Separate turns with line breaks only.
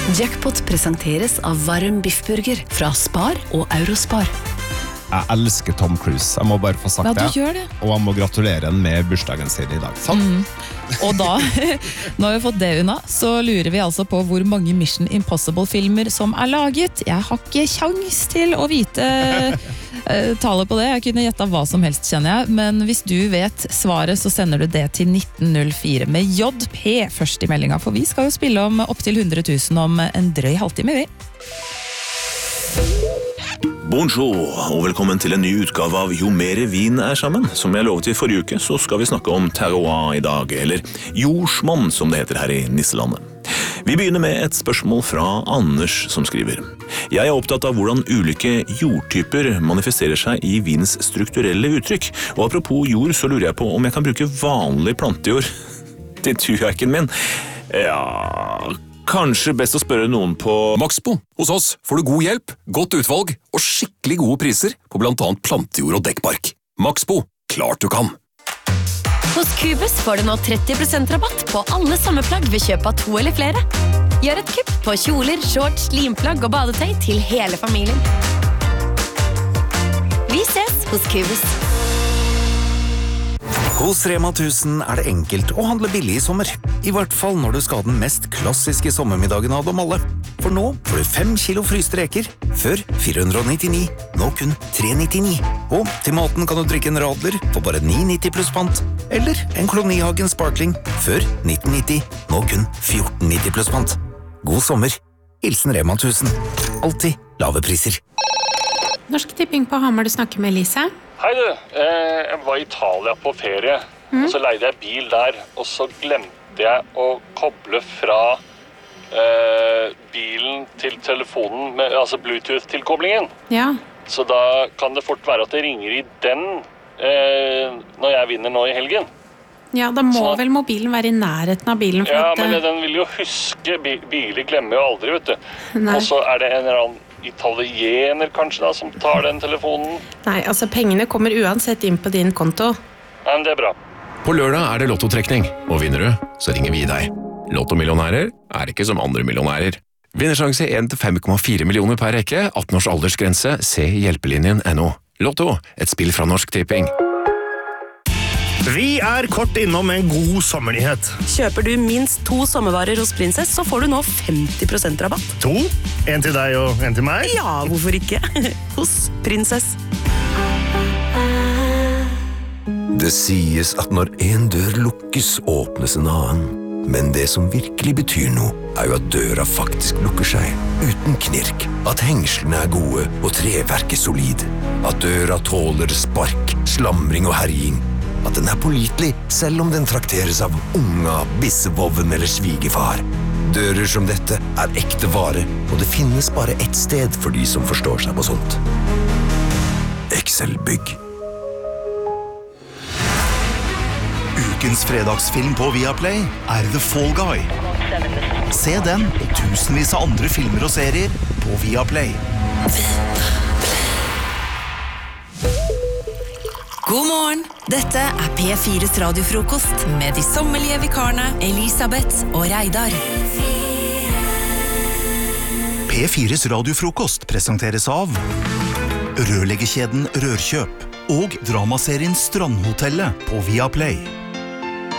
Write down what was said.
Jackpot presenteres av Varm Biffburger fra Spar og Eurospar.
Jeg elsker Tom Cruise, jeg må bare få sagt
Ja, du gjør det.
Og jeg må gratulere han med bursdagen sin i dag. Sånn.
Og da, når vi har fått det unna, så lurer vi altså på hvor mange Mission Impossible-filmer som laget. Jeg har ikke sjans til å vite tallet på det. Jeg kunne gjettet hva som helst, kjenner jeg. Men hvis du vet svaret, så sender du det til 1904 med JP først i meldingen. For vi skal jo spille om opp til 100 000 om en drøy halvtime, vi.
Bonjour, og velkommen til en ny utgave av Jo mere vin sammen. Som jeg lovet i forrige uke, så skal vi snakke om terroir i dag, eller jordsmonn som det heter her i Nisselandet. Vi begynner med et spørsmål fra Anders som skriver. Jeg er opptatt av hvordan ulike jordtyper manifesterer seg i vins strukturelle uttrykk. Og apropos jord, så lurer jeg på om jeg kan bruke vanlig plantejord til turheiken min. Ja, kanskje best å spørre noen på
Maxbo. Hos oss får du god hjelp, godt utvalg og skikkelig gode priser på blant annet plantejord og dekkbark. Maxbo, klart du kan!
Hos Cubus får du nå 30% rabatt på alle sommerplagg ved kjøp av 2 eller flere. Gjør et kupp på kjoler, shorts, limplagg og badetøy til hele familien. Vi ses hos Cubus.
Hos Rema 1000 det enkelt å handle billig i sommer. I hvert fall når du skal ha den mest klassiske sommermiddagen av dem alle. For nå får du 5 kilo fryste reker, før 499, nå kun 399. Og til maten kan du drikke en radler for bare 9,90 pluss pant. Eller en Klonihagen Sparkling, før 1990, nå kun 14,90 pluss pant. God sommer. Hilsen Rema 1000. Alltid lave priser.
Norsk Tipping på Hamar, du snakker med Elise.
Hei du, jeg var i Italia på ferie, og så leide jeg bil der, og så glemte jeg å koble fra bilen til telefonen, altså Bluetooth-tilkoblingen.
Ja.
Så da kan det fort være at det ringer i den når jeg vinner nå i helgen.
Ja, da må vel mobilen være i nærheten av bilen. For
ja,
at,
men den vil jo huske, biler glemmer jo aldri, vet du.
Nei.
Og så det en eller annen italiener kanskje da, som tar den telefonen.
Nei, altså pengene kommer uansett inn på din konto.
Ja, men det bra.
På lørdag det lottotrekning, og vinner du, så ringer vi deg. Lottomillionærer ikke som andre millionærer. Vinnersjanse 1-5,4 millioner per rekke, 18 års aldersgrense, se hjelpelinjen.no. Lotto, et spill fra Norsk Tipping.
Vi kort innom en god sommernyhet.
Kjøper du minst 2 sommervarer hos Princess, så får du nå 50% rabatt.
2? En til deg og en til meg?
Ja, hvorfor ikke? Hos Princess.
Det sies at når en dør lukkes, åpnes en annen. Men det som virkelig betyr noe, jo at døra faktisk lukker seg, uten knirk. At hengslene gode og treverket solid. At døra tåler spark, slamring og herjing. At den pålitelig, selv om den trakteres av unga, bissevoven eller svigefar. Dører som dette ekte vare, og det finnes bare ett sted for de som forstår seg på sånt. Excel-bygg.
Ukens fredagsfilm på Viaplay The Fall Guy. Se den og tusenvis av andre filmer og serier på Viaplay.
God morgen, dette P4s radiofrokost med de sommerlige vikarene Elisabeth og Reidar.
P4s radiofrokost presenteres av rørleggerkjeden Rørkjøp og dramaserien Strandhotellet på Viaplay.